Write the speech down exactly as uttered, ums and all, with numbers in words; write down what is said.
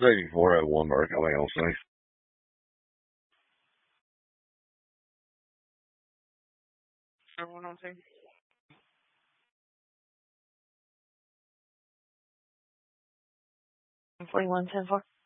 eighty-four oh one Mark L L C. one oh two. forty-one ten four.